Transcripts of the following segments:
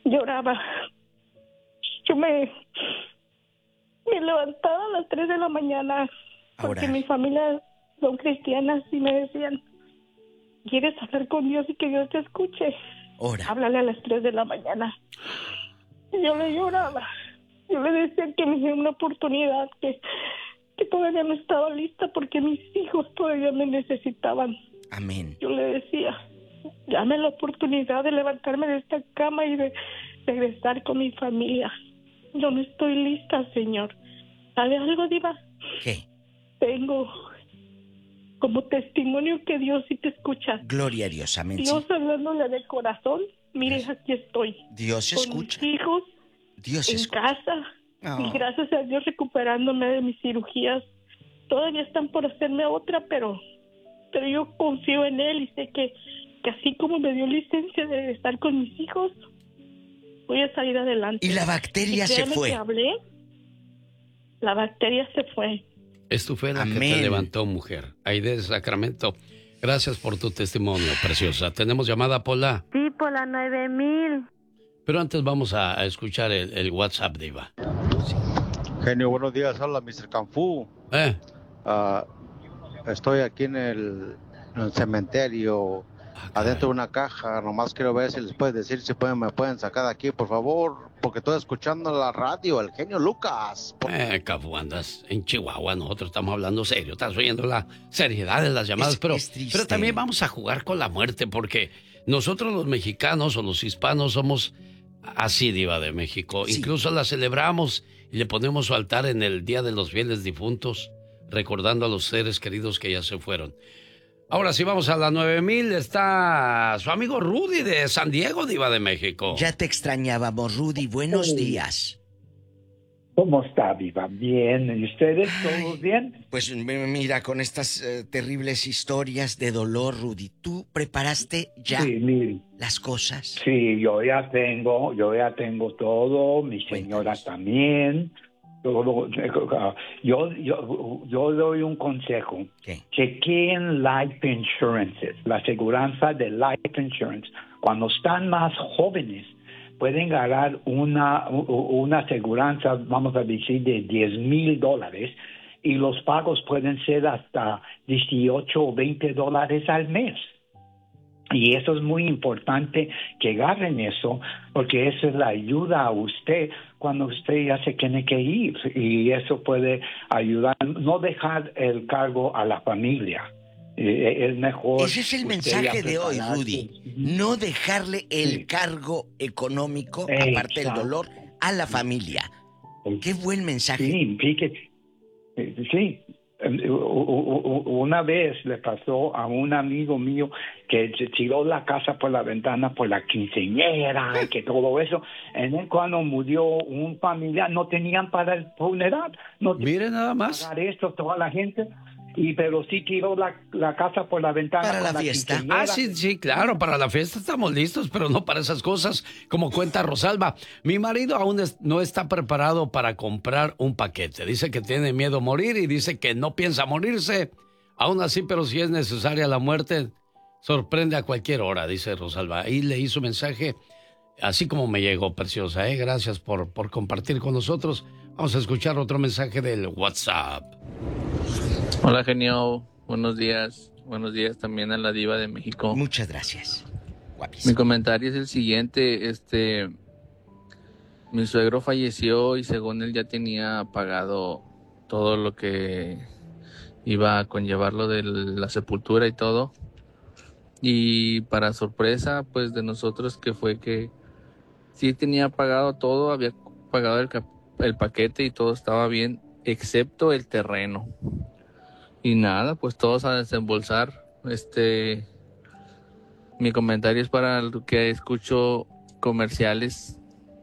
lloraba. Yo me levantaba a las 3 de la mañana porque mi familia son cristianas y me decían, ¿quieres hablar con Dios y que Dios te escuche? Háblale a las 3 de la mañana. Y yo le lloraba. Yo le decía que me diera una oportunidad, que todavía no estaba lista porque mis hijos todavía me necesitaban. Amén. Yo le decía, dame la oportunidad de levantarme de esta cama y de regresar con mi familia. Yo no estoy lista, Señor. ¿Sabe algo, Diva? ¿Qué? Tengo como testimonio que Dios sí te escucha. Gloria a Dios, amén. Dios hablándole de corazón. Mire, aquí estoy. Dios escucha. Con mis hijos, Dios en escucha. casa. Y gracias a Dios recuperándome de mis cirugías. Todavía están por hacerme otra, pero yo confío en Él y sé que así como me dio licencia de estar con mis hijos, voy a salir adelante. Y la bacteria se fue. Que hablé, la bacteria se fue. Es tu fe la que te levantó, mujer. Aide de Sacramento, gracias por tu testimonio, preciosa. ¿Tenemos llamada, Pola? Sí, Pola 9000. Pero antes vamos a escuchar el WhatsApp, Diva. Sí. Genio, buenos días. Hola, Mr. Canfú. Estoy aquí en el cementerio, adentro de una caja. Nomás quiero ver si les puedes decir si me pueden sacar de aquí, por favor, porque estoy escuchando la radio, el genio Lucas. Cafú, andas en Chihuahua, nosotros estamos hablando serio. Estás oyendo la seriedad de las llamadas, pero también vamos a jugar con la muerte, porque nosotros los mexicanos o los hispanos somos así, Diva de México. Sí. Incluso la celebramos y le ponemos su altar en el Día de los Fieles Difuntos, recordando a los seres queridos que ya se fueron. Ahora sí, vamos a la 9000. Está su amigo Rudy de San Diego, Diva de México. Ya te extrañábamos, Rudy. Buenos días. ¿Cómo está, Diva? Bien. ¿Y ustedes? ¿Todos bien? Pues mira, con estas terribles historias de dolor, Rudy, ¿tú preparaste ya las cosas? Sí, yo ya tengo todo, mi señora también. Yo doy un consejo. Chequeen life insurances, la aseguranza de life insurance. Cuando están más jóvenes, pueden ganar una aseguranza, vamos a decir, de $10,000 y los pagos pueden ser hasta $18 o $20 al mes. Y eso es muy importante que agarren eso, porque eso le ayuda a usted cuando usted ya se tiene que ir. Y eso puede ayudar, no dejar el cargo a la familia. Es mejor. Ese es el mensaje de hoy, Rudy. No dejarle el cargo económico, aparte del dolor, a la familia. Qué buen mensaje. Sí, fíjate. Sí. Una vez le pasó a un amigo mío que se tiró la casa por la ventana por la quinceañera y que todo eso. Cuando murió un familiar, no tenían para el funeral. Mire nada más. Pagar esto, toda la gente. Pero sí tiró la casa por la ventana. Para la fiesta. Sí, claro, para la fiesta estamos listos, pero no para esas cosas, como cuenta Rosalba. Mi marido aún no está preparado para comprar un paquete. Dice que tiene miedo a morir y dice que no piensa morirse. Aún así, pero si es necesaria la muerte, sorprende a cualquier hora, dice Rosalba. Ahí leí su mensaje, así como me llegó, preciosa. Gracias por compartir con nosotros. Vamos a escuchar otro mensaje del WhatsApp. Hola, genio. Buenos días. Buenos días también a la Diva de México. Muchas gracias. Guapísimo. Mi comentario es el siguiente. Mi suegro falleció y según él ya tenía pagado todo lo que iba a conllevarlo de la sepultura y todo. Y para sorpresa, pues, de nosotros, que fue que sí tenía pagado todo, había pagado el paquete y todo estaba bien, excepto el terreno. Y nada, pues todos a desembolsar. Mi comentario es para lo que escucho comerciales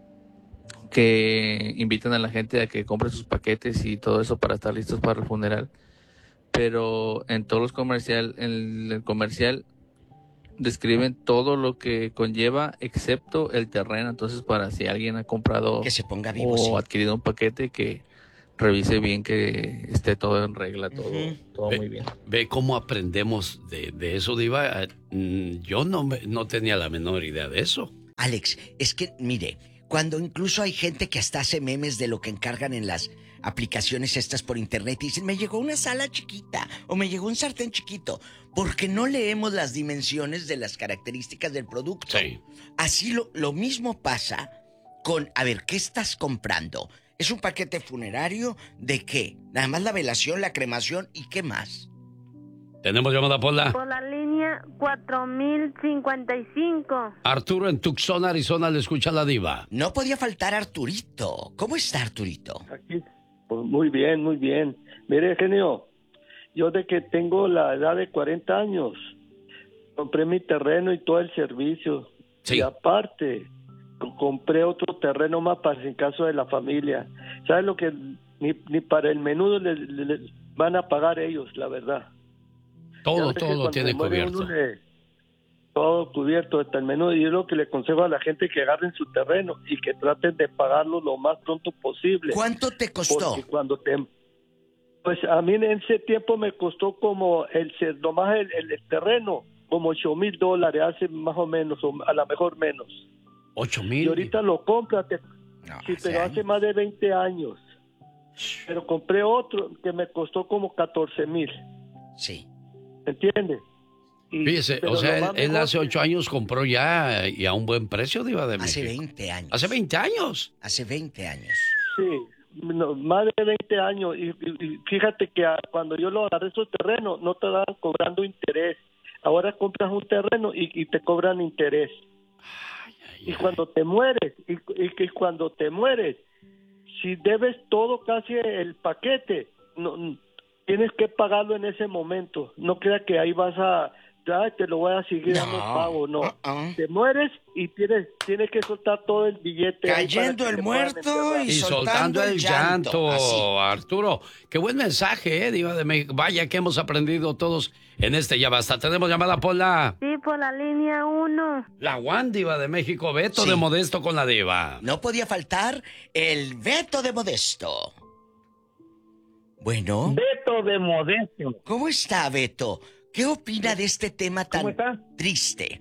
que invitan a la gente a que compre sus paquetes y todo eso para estar listos para el funeral. Pero en todos los en el comercial describen todo lo que conlleva excepto el terreno. Entonces, para si alguien ha comprado que se ponga vivo, o adquirido un paquete, que revise bien que esté todo en regla, todo muy bien. Ve cómo aprendemos de eso, Diva. Yo no tenía la menor idea de eso. Alex, es que, mire, cuando incluso hay gente que hasta hace memes de lo que encargan en las aplicaciones estas por internet y dicen, me llegó una sala chiquita o me llegó un sartén chiquito, porque no leemos las dimensiones de las características del producto. Sí. Así lo mismo pasa con, a ver, ¿qué estás comprando? ¿Es un paquete funerario? ¿De qué? Nada más la velación, la cremación y ¿qué más? ¿Tenemos llamada, Pola? Por la línea 4055. Arturo en Tucson, Arizona, le escucha la diva. No podía faltar Arturito. ¿Cómo está Arturito? Aquí, pues muy bien, muy bien. Mire, genio, yo de que tengo la edad de 40 años, compré mi terreno y todo el servicio. Sí. Y aparte, compré otro terreno más para el caso de la familia. ¿Sabes lo que ni para el menudo les van a pagar ellos, la verdad? Todo lo tiene cubierto. Todo cubierto, hasta el menudo. Y yo lo que le aconsejo a la gente que agarren su terreno y que traten de pagarlo lo más pronto posible. ¿Cuánto te costó? Porque pues a mí en ese tiempo me costó como nomás el terreno, como $8,000, hace más o menos, o a lo mejor menos. 8,000. Y ahorita lo compras, No, sí, pero hace más de 20 años. Pero compré otro que me costó como 14,000. Sí. ¿Entiendes? Fíjese, o sea, él hace 8 años compró ya y a un buen precio, diva de México. Hace 20 años. ¿Hace 20 años? Hace 20 años. Sí, más de 20 años. Y fíjate que cuando yo lo agarré esos terrenos, no te dan cobrando interés. Ahora compras un terreno y te cobran interés. Y cuando te mueres, y cuando te mueres, si debes todo casi el paquete, no tienes que pagarlo en ese momento. No creas que ahí vas a, te lo voy a seguir dando pago, no. Te mueres y tienes que soltar todo el billete. Cayendo el muerto y soltando el llanto. Arturo, qué buen mensaje, diva de México. Vaya que hemos aprendido todos en este Ya Basta. Tenemos llamada por la... Sí, por la línea 1. La Juan, diva de México. Beto Sí. de Modesto con la diva. No podía faltar el Beto de Modesto. Bueno. Beto de Modesto. ¿Cómo está, Beto? ¿Qué opina de este tema tan triste?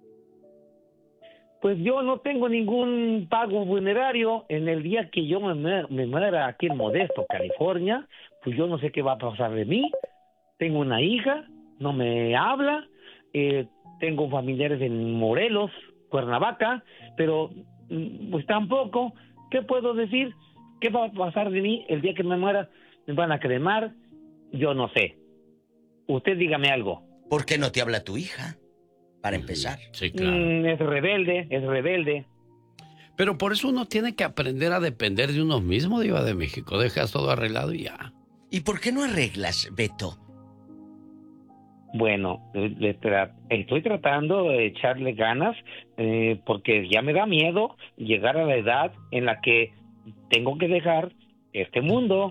Pues yo no tengo ningún pago funerario. En el día que yo me muera aquí en Modesto, California, pues yo no sé qué va a pasar de mí. Tengo una hija, no me habla. Tengo familiares en Morelos, Cuernavaca, pero pues tampoco. ¿Qué puedo decir? ¿Qué va a pasar de mí el día que me muera? ¿Me van a cremar? Yo no sé. Usted dígame algo. ¿Por qué no te habla tu hija? Para empezar. Sí, claro. Es rebelde. Pero por eso uno tiene que aprender a depender de uno mismo, diva de México. Dejas todo arreglado y ya. ¿Y por qué no arreglas, Beto? Bueno, estoy tratando de echarle ganas porque ya me da miedo llegar a la edad en la que tengo que dejar este mundo.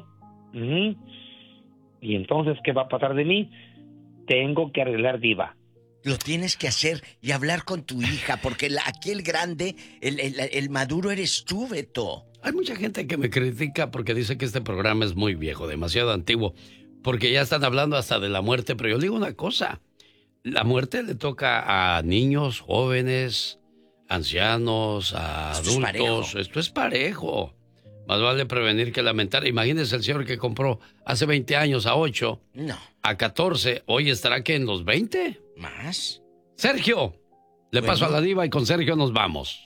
Y entonces, ¿qué va a pasar de mí? Tengo que arreglar, diva. Lo tienes que hacer y hablar con tu hija, porque aquí el grande, el maduro eres tú, Beto. Hay mucha gente que me critica porque dice que este programa es muy viejo, demasiado antiguo, porque ya están hablando hasta de la muerte, pero yo digo una cosa, la muerte le toca a niños, jóvenes, ancianos, a adultos, esto es parejo. Más vale prevenir que lamentar. Imagínese el señor que compró hace 20 años a 8. No. A 14. ¿Hoy estará que en los 20? ¿Más? Sergio. Le paso a la diva y con Sergio nos vamos.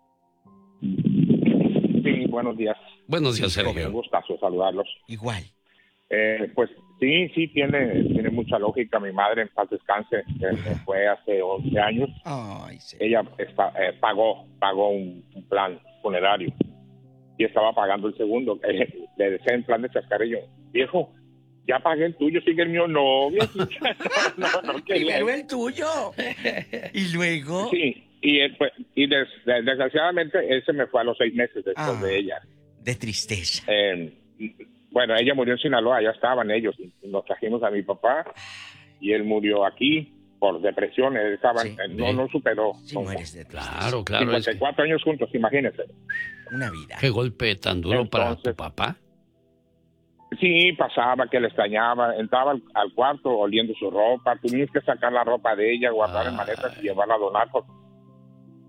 Sí, buenos días. Buenos días, Sergio. Un gustazo saludarlos. Igual. Pues sí, tiene mucha lógica. Mi madre, en paz descanse, fue hace 11 años. Ay, sí. Ella pagó un plan funerario. Y estaba pagando el segundo. Le decía en plan de chascarrillo, viejo, ya pagué el tuyo, sigue el mío, no, viejita. No quería. Primero el tuyo. ¿Y luego? Sí, y desgraciadamente él se me fue a los 6 meses después de ella. De tristeza. Bueno, ella murió en Sinaloa, ya estaban ellos. Nos trajimos a mi papá y él murió aquí por depresión. Él estaba, no superó. Sí, mueres de tristeza. Claro. 54 años juntos, imagínense. Una vida. Qué golpe tan duro para tu papá. Sí, pasaba que le extrañaba, entraba al cuarto oliendo su ropa, tuvimos que sacar la ropa de ella, guardar en maletas y llevarla a donar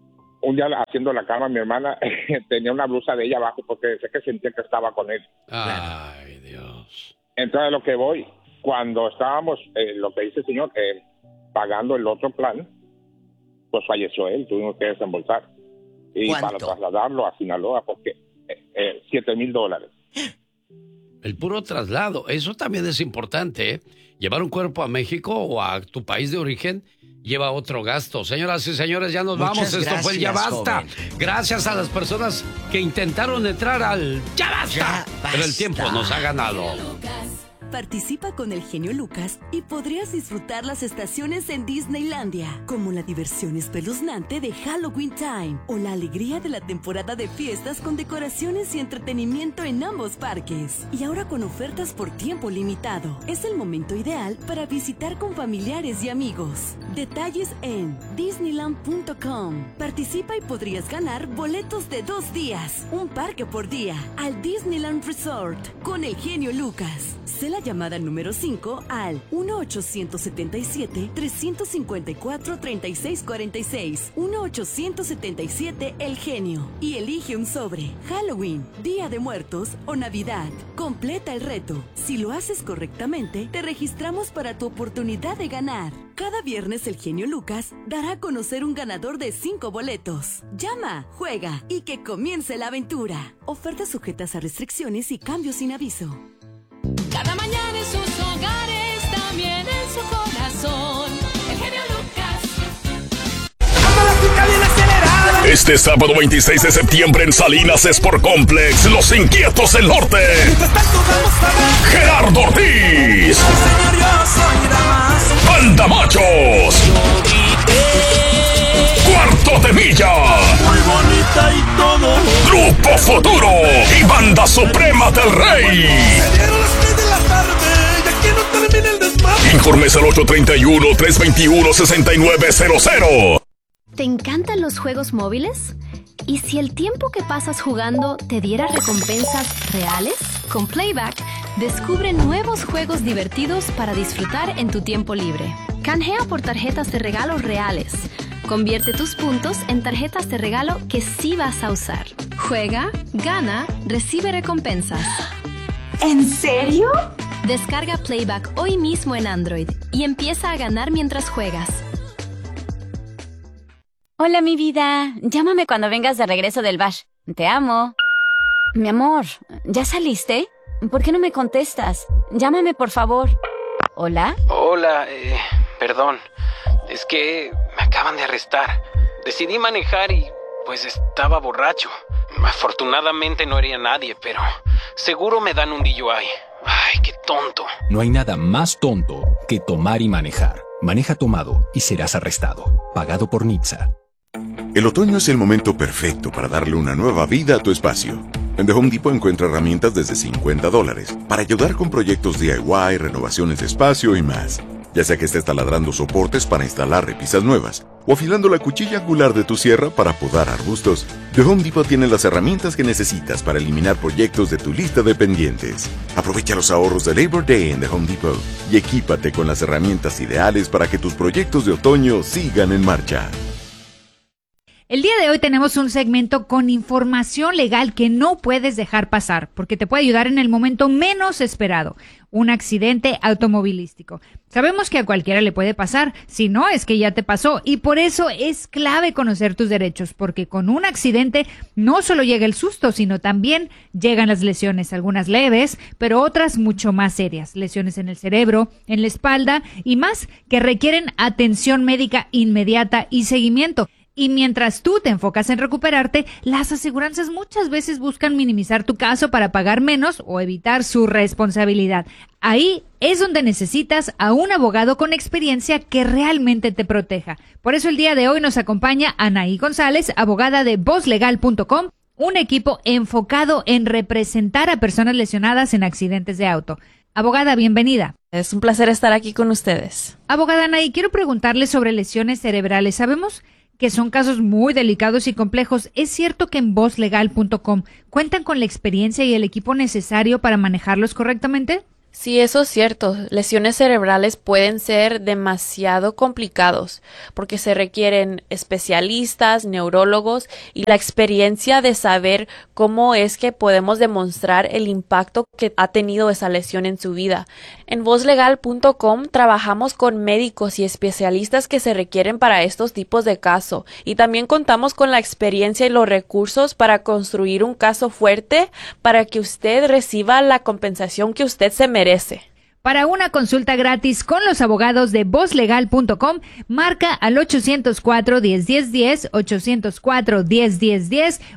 un día haciendo la cama, mi hermana tenía una blusa de ella abajo porque sé que sentía que estaba con él. Ay, Dios. Entonces, a lo que voy, cuando estábamos, lo que dice el señor, pagando el otro plan, pues falleció él, tuvimos que desembolsar. Y ¿cuánto? para trasladarlo a Sinaloa, porque $7,000. El puro traslado, eso también es importante, ¿eh? Llevar un cuerpo a México o a tu país de origen lleva otro gasto. Señoras y señores, ya nos vamos. Esto fue el Ya Basta. Joven. Gracias a las personas que intentaron entrar al Ya Basta. Ya basta. Pero el tiempo nos ha ganado. Participa con el genio Lucas y podrías disfrutar las estaciones en Disneylandia, como la diversión espeluznante de Halloween Time o la alegría de la temporada de fiestas con decoraciones y entretenimiento en ambos parques. Y ahora con ofertas por tiempo limitado. Es el momento ideal para visitar con familiares y amigos. Detalles en Disneyland.com. Participa y podrías ganar boletos de 2 días, un parque por día, al Disneyland Resort con el genio Lucas. Sé la llamada número 5 al 1-877-354-3646. 1-877 El Genio. Y elige un sobre. Halloween, Día de Muertos o Navidad. Completa el reto. Si lo haces correctamente, te registramos para tu oportunidad de ganar. Cada viernes el genio Lucas dará a conocer un ganador de 5 boletos. Llama, juega y que comience la aventura. Ofertas sujetas a restricciones y cambios sin aviso. Cada mañana en sus hogares, también en su corazón. El genio Lucas. Este sábado 26 de septiembre en Salinas Sport Complex, Los Inquietos del Norte. Gerardo Ortiz. Banda Machos. Cuarto de Milla. Muy bonita y todo. Grupo Futuro y Banda Suprema del Rey. Informes al 831-321-6900. ¿Te encantan los juegos móviles? ¿Y si el tiempo que pasas jugando te diera recompensas reales? Con Playback, descubre nuevos juegos divertidos para disfrutar en tu tiempo libre. Canjea por tarjetas de regalo reales. Convierte tus puntos en tarjetas de regalo que sí vas a usar. Juega, gana, recibe recompensas. ¿En serio? Descarga Playback hoy mismo en Android y empieza a ganar mientras juegas. Hola, mi vida. Llámame cuando vengas de regreso del bash. Te amo. Mi amor, ¿ya saliste? ¿Por qué no me contestas? Llámame, por favor. ¿Hola? Hola, perdón. Es que me acaban de arrestar. Decidí manejar y, pues, estaba borracho. Afortunadamente no hería a nadie, pero seguro me dan un DUI. Ay, qué tonto. No hay nada más tonto que tomar y manejar. Maneja tomado y serás arrestado. Pagado por NHTSA. El otoño es el momento perfecto para darle una nueva vida a tu espacio. En The Home Depot encuentra herramientas desde $50 para ayudar con proyectos DIY, renovaciones de espacio y más. Ya sea que estés taladrando soportes para instalar repisas nuevas o afilando la cuchilla angular de tu sierra para podar arbustos, The Home Depot tiene las herramientas que necesitas para eliminar proyectos de tu lista de pendientes. Aprovecha los ahorros de Labor Day en The Home Depot y equípate con las herramientas ideales para que tus proyectos de otoño sigan en marcha. El día de hoy tenemos un segmento con información legal que no puedes dejar pasar, porque te puede ayudar en el momento menos esperado, un accidente automovilístico. Sabemos que a cualquiera le puede pasar, si no es que ya te pasó, y por eso es clave conocer tus derechos, porque con un accidente no solo llega el susto, sino también llegan las lesiones, algunas leves, pero otras mucho más serias, lesiones en el cerebro, en la espalda y más que requieren atención médica inmediata y seguimiento. Y mientras tú te enfocas en recuperarte, las aseguranzas muchas veces buscan minimizar tu caso para pagar menos o evitar su responsabilidad. Ahí es donde necesitas a un abogado con experiencia que realmente te proteja. Por eso el día de hoy nos acompaña Anaí González, abogada de VozLegal.com, un equipo enfocado en representar a personas lesionadas en accidentes de auto. Abogada, bienvenida. Es un placer estar aquí con ustedes. Abogada Anaí, quiero preguntarle sobre lesiones cerebrales. Sabemos que son casos muy delicados y complejos. ¿Es cierto que en VozLegal.com cuentan con la experiencia y el equipo necesario para manejarlos correctamente? Sí, eso es cierto. Lesiones cerebrales pueden ser demasiado complicados porque se requieren especialistas, neurólogos y la experiencia de saber cómo es que podemos demostrar el impacto que ha tenido esa lesión en su vida. En vozlegal.com trabajamos con médicos y especialistas que se requieren para estos tipos de casos y también contamos con la experiencia y los recursos para construir un caso fuerte para que usted reciba la compensación que usted se merece. Para una consulta gratis con los abogados de vozlegal.com, marca al 804-1010-10, 804-1010-10,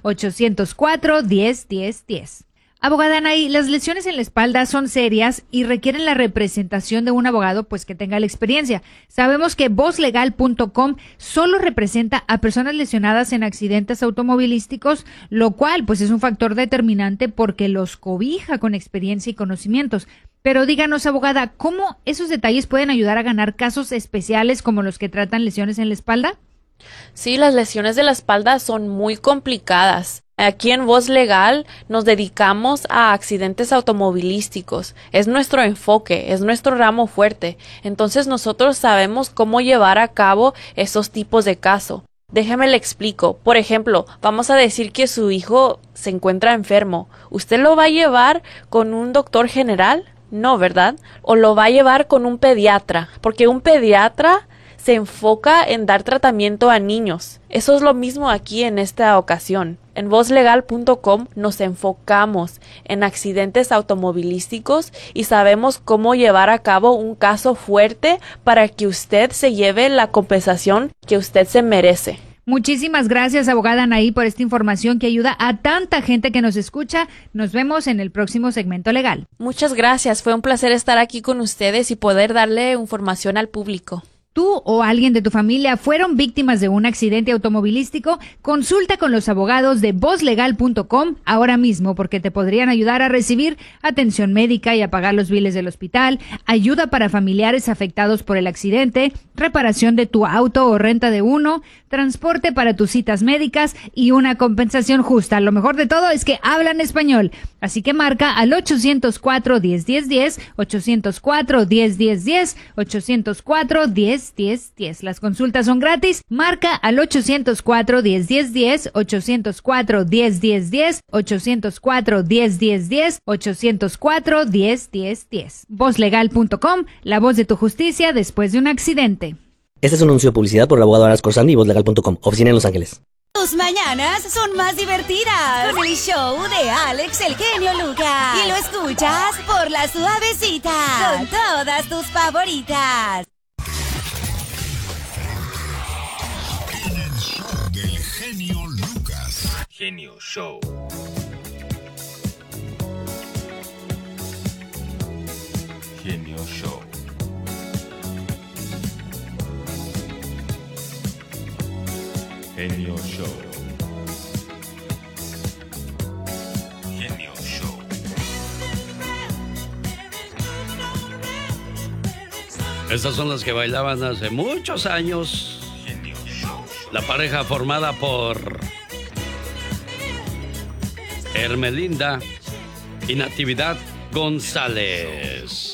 804-1010-10. Abogada Anaí, las lesiones en la espalda son serias y requieren la representación de un abogado pues que tenga la experiencia. Sabemos que vozlegal.com solo representa a personas lesionadas en accidentes automovilísticos, lo cual pues es un factor determinante porque los cobija con experiencia y conocimientos. Pero díganos, abogada, ¿cómo esos detalles pueden ayudar a ganar casos especiales como los que tratan lesiones en la espalda? Sí, las lesiones de la espalda son muy complicadas. Aquí en Voz Legal nos dedicamos a accidentes automovilísticos. Es nuestro enfoque, es nuestro ramo fuerte. Entonces nosotros sabemos cómo llevar a cabo esos tipos de casos. Déjeme le explico. Por ejemplo, vamos a decir que su hijo se encuentra enfermo. ¿Usted lo va a llevar con un doctor general? No, ¿verdad? ¿O lo va a llevar con un pediatra? Porque un pediatra se enfoca en dar tratamiento a niños. Eso es lo mismo aquí en esta ocasión. En vozlegal.com nos enfocamos en accidentes automovilísticos y sabemos cómo llevar a cabo un caso fuerte para que usted se lleve la compensación que usted se merece. Muchísimas gracias, abogada Anaí, por esta información que ayuda a tanta gente que nos escucha. Nos vemos en el próximo segmento legal. Muchas gracias. Fue un placer estar aquí con ustedes y poder darle información al público. ¿Tú o alguien de tu familia fueron víctimas de un accidente automovilístico? Consulta con los abogados de vozlegal.com ahora mismo porque te podrían ayudar a recibir atención médica y a pagar los biles del hospital, ayuda para familiares afectados por el accidente, reparación de tu auto o renta de uno, transporte para tus citas médicas y una compensación justa. Lo mejor de todo es que hablan español. Así que marca al 804-1010-10, 804-1010-10, 804-1010-10. Las consultas son gratis. Marca al 804-1010-10, 804-1010-10, 804-1010-10, 804-1010-10. Vozlegal.com, la voz de tu justicia después de un accidente. Este es un anuncio de publicidad por el abogado Aras Corsandi y vozlegal.com, oficina en Los Ángeles. Tus mañanas son más divertidas con el show de Alex el genio Lucas. Y lo escuchas por la suavecita con todas tus favoritas. Del genio Lucas. Genio Show. Genio Show. Genio Show. Genio Show. Estas son las que bailaban hace muchos años. Genio Show. La pareja formada por Hermelinda y Natividad González.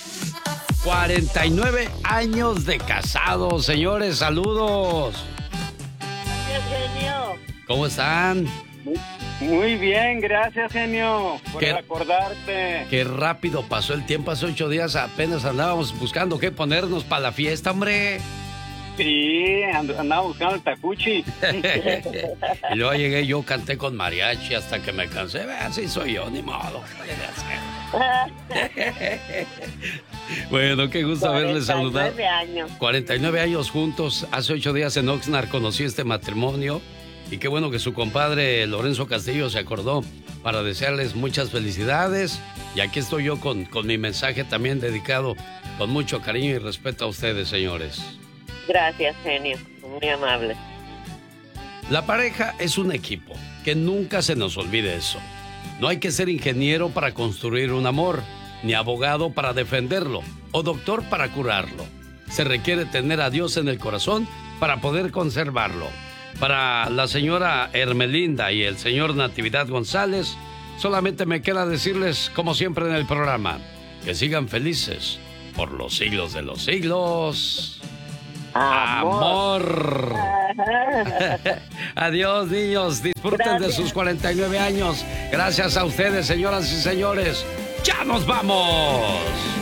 49 años de casados, señores, saludos. Genio. ¿Cómo están? Muy bien, gracias, genio, por acordarte. Qué rápido pasó el tiempo, hace 8 días apenas andábamos buscando qué ponernos para la fiesta, hombre. Sí, andaba buscando el tacuchi. Y luego llegué yo, canté con mariachi hasta que me cansé. Así soy yo, ni modo. Bueno, qué gusto haberles saludado. 49 años. 49 años juntos. Hace 8 días en Oxnard conocí este matrimonio. Y qué bueno que su compadre Lorenzo Castillo se acordó para desearles muchas felicidades. Y aquí estoy yo con mi mensaje también dedicado con mucho cariño y respeto a ustedes, señores. Gracias, genio. Muy amable. La pareja es un equipo, que nunca se nos olvide eso. No hay que ser ingeniero para construir un amor, ni abogado para defenderlo, o doctor para curarlo. Se requiere tener a Dios en el corazón para poder conservarlo. Para la señora Hermelinda y el señor Natividad González, solamente me queda decirles, como siempre en el programa, Que sigan felices por los siglos de los siglos. Amor. Adiós, niños. Disfruten de sus 49 años. Gracias a ustedes, señoras y señores. ¡Ya nos vamos!